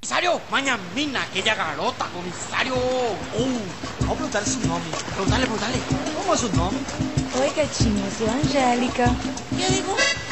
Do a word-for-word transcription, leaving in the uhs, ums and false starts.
Comisario, maña mina, aquella garota, comisario. Oh, vamos preguntarle su nombre. Preguntale, preguntale. ¿Cómo es su nombre? Oi, gatinho, eu sou a Angélica. ¿Qué digo?